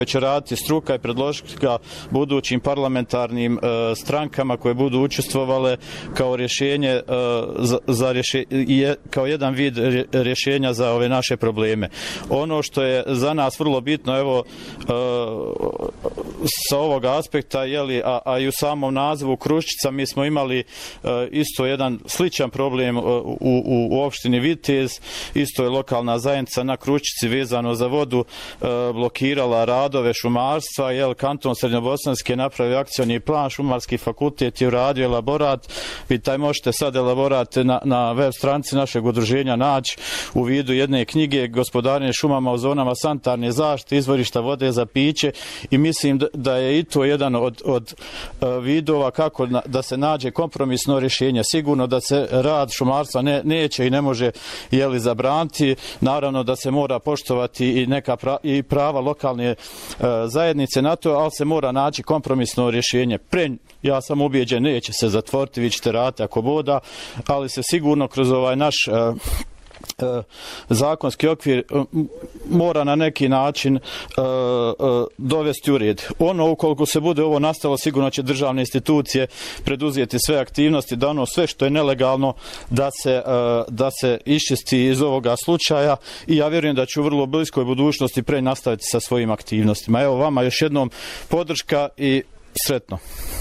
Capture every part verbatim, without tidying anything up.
će raditi struka i predložiti ga budućim parlamentarnim e, strankama koje budu učestvovale kao rješenje e, za, za rješe, je, kao jedan vid rješenja za ove naše probleme. Ono što je za nas vrlo bitno, evo e, sa ovog aspekta, jeli, a, a i u samom nazivu Kruščica mi smo imali e, isto jedan sličan problem u, u, u opštini Vitez, isto je lokalna zajednica na Kruščici vezano za vodu e, blokirala rad šumarstva, jel, kanton Srednjobosanski je napravio akcioni plan, Šumarski fakultet je uradio elaborat, vi taj možete sad elaborat na, na web stranici našeg udruženja naći u vidu jedne knjige Gospodarenje šumama u zonama sanitarne zaštite, izvorišta vode za piće, i mislim da, da je i to jedan od, od uh, vidova kako na, da se nađe kompromisno rješenje. Sigurno da se rad šumarstva ne, neće i ne može, jeli, zabraniti, naravno da se mora poštovati i neka pra, i prava lokalne zajednice na to, ali se mora naći kompromisno rješenje. Prenj, ja sam ubijeđen, neće se zatvoriti, vi ćete raditi ako boda, ali se sigurno kroz ovaj naš uh, uh, zakonski okvir uh, mora na neki način uh, uh, dovesti u red. Ono, ukoliko se bude ovo nastalo, sigurno će državne institucije preduzeti sve aktivnosti da ono sve što je nelegalno da se, uh, da se iščisti iz ovoga slučaja, i ja vjerujem da će u vrlo bliskoj budućnosti pre nastaviti sa svojim aktivnostima. Evo vama još jednom podrška i sretno.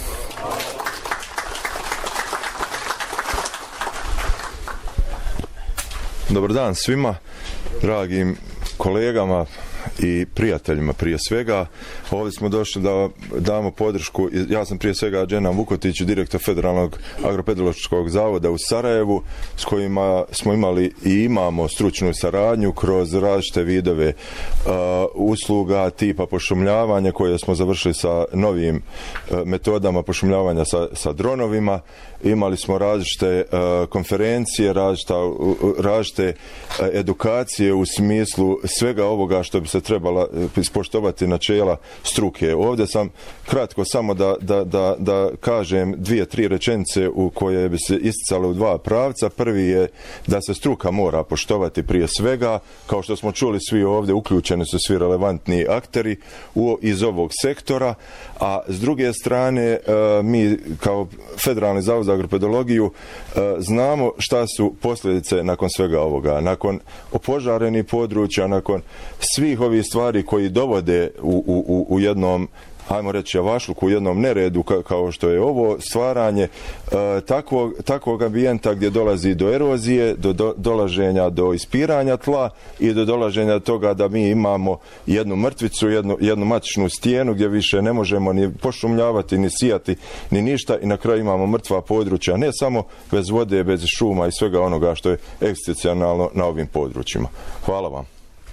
Dobar dan svima, dragim kolegama i prijateljima prije svega. Ovdje smo došli da damo podršku. Ja sam prije svega Dženan Vukotić, direktor Federalnog agropedološkog zavoda u Sarajevu, s kojima smo imali i imamo stručnu saradnju kroz različite vidove uh, usluga tipa pošumljavanja koje smo završili sa novim uh, metodama pošumljavanja sa, sa dronovima. Imali smo različite uh, konferencije, različite, uh, različite uh, edukacije u smislu svega ovoga što bi se trebala ispoštovati načela struke. Ovdje sam kratko samo da, da, da, da kažem dvije, tri rečenice u koje bi se isticale u dva pravca. Prvi je da se struka mora poštovati prije svega. Kao što smo čuli, svi ovdje uključeni su svi relevantni akteri u, iz ovog sektora, a s druge strane mi kao Federalni zavod za agropedologiju znamo šta su posljedice nakon svega ovoga. Nakon opožarenih područja, nakon svih ovih stvari koji dovode u, u, u jednom, ajmo reći, javašluku, u jednom neredu ka, kao što je ovo stvaranje e, takvog, takvog ambijenta gdje dolazi do erozije, do, do dolaženja do ispiranja tla i do dolaženja toga da mi imamo jednu mrtvicu, jednu, jednu matičnu stijenu gdje više ne možemo ni pošumljavati, ni sijati, ni ništa, i na kraju imamo mrtva područja, ne samo bez vode, bez šuma i svega onoga što je egzistencijalno na ovim područjima. Hvala vam.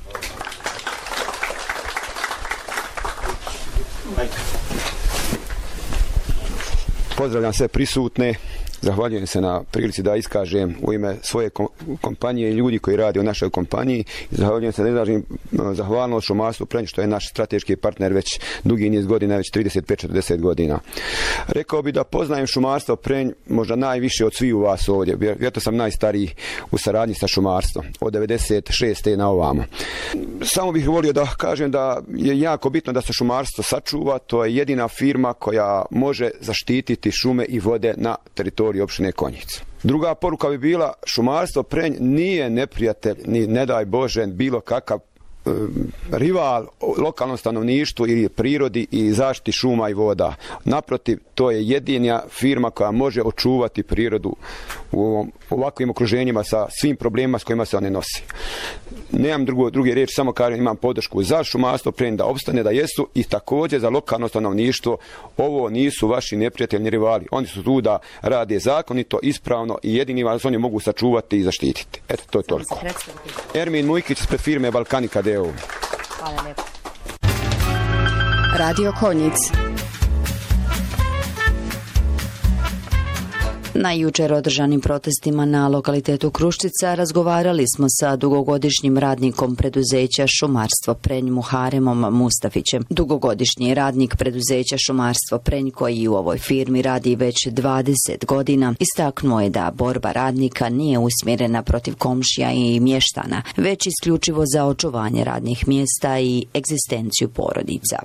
Pozdravljam sve prisutne, zahvaljujem se na prilici da iskažem u ime svoje kompanije i ljudi koji rade u našoj kompaniji. Zahvaljujem se da izražim zahvalnost šumarstvu Prenj, što je naš strateški partner već dugi niz godina, već trideset pet do četrdeset godina. Rekao bi da poznajem šumarstvo Prenj možda najviše od svih u vas ovdje. Vjerojatno sam najstariji u saradnji sa šumarstvom, od devedeset šeste na ovamo. Samo bih volio da kažem da je jako bitno da se šumarstvo sačuva. To je jedina firma koja može zaštititi šume i vode na teritoriju opštine Konjic. Druga poruka bi bila, šumarstvo Prenj nije neprijatelj, ni ne daj Bože bilo kakav e, rival lokalnom stanovništvu ili prirodi i zaštiti šuma i voda. Naprotiv, to je jedina firma koja može očuvati prirodu u ovom, ovakvim okruženjima sa svim problemima s kojima se one nosi. Nemam drugo, druge riječi, samo kažem, imam podršku za šumarstvo Prenj da opstane, da jesu, i također za lokalno stanovništvo. Ovo nisu vaši neprijateljni rivali. Oni su tu da rade zakonito, ispravno, i jedini vas oni mogu sačuvati i zaštititi. Eto, to je toliko. Ermin Mujkić ispred firme Balkanika d o o. Hvala lijepo. Radio Konjic. Na jučer održanim protestima na lokalitetu Kruščica razgovarali smo sa dugogodišnjim radnikom preduzeća Šumarstvo Prenj Muharemom Mustafićem. Dugogodišnji radnik preduzeća Šumarstvo Prenj, koji u ovoj firmi radi već dvadeset godina, istaknuo je da borba radnika nije usmjerena protiv komšija i mještana, već isključivo za očuvanje radnih mjesta i egzistenciju porodica.